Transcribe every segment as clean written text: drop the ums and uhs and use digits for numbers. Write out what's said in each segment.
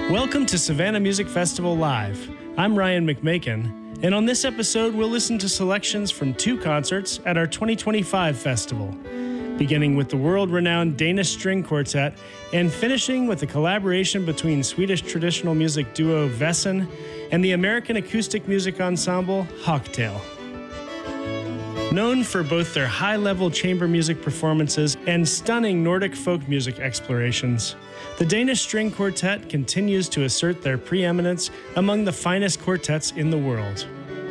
Welcome to Savannah Music Festival Live. I'm Ryan McMakin, and on this episode, we'll listen to selections from two concerts at our 2025 festival, beginning with the world-renowned Danish String Quartet and finishing with a collaboration between Swedish traditional music duo Väsen and the American acoustic music ensemble Hawktail. Known for both their high-level chamber music performances and stunning Nordic folk music explorations, the Danish String Quartet continues to assert their preeminence among the finest quartets in the world.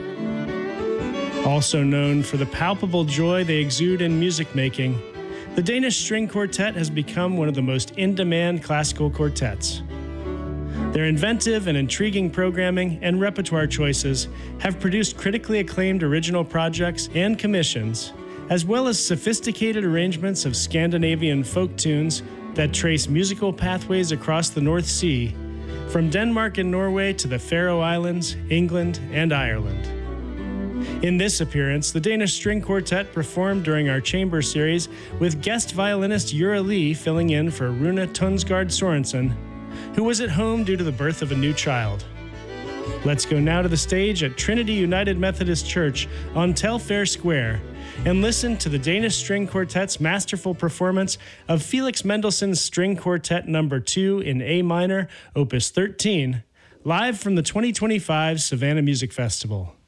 Also known for the palpable joy they exude in music making, the Danish String Quartet has become one of the most in-demand classical quartets. Their inventive and intriguing programming and repertoire choices have produced critically acclaimed original projects and commissions, as well as sophisticated arrangements of Scandinavian folk tunes that trace musical pathways across the North Sea, from Denmark and Norway to the Faroe Islands, England, and Ireland. In this appearance, the Danish String Quartet performed during our chamber series with guest violinist Jura Lee filling in for Rune Tunsgaard Sorensen, who was at home due to the birth of a new child. Let's go now to the stage at Trinity United Methodist Church on Telfair Square and listen to the Danish String Quartet's masterful performance of Felix Mendelssohn's String Quartet No. 2 in A minor, Opus 13, live from the 2025 Savannah Music Festival.